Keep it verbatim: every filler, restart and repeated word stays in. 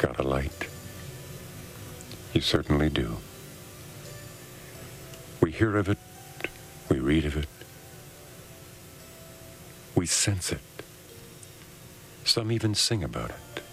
got a light. You certainly do. We hear of it, we read of it, we sense it. Some even sing about it.